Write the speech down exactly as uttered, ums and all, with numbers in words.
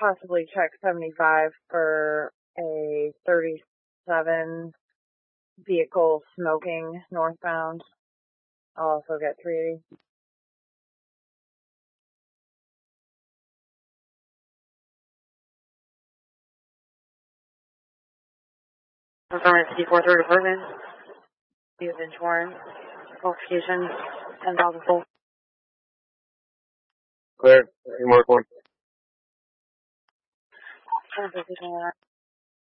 possibly check seventy-five for a thirty-seven vehicle smoking northbound. I'll also get three eighty. Confirm C four third apartment. Use insurance. Qualification ten thousand full. Clear. Mark one. Transportation.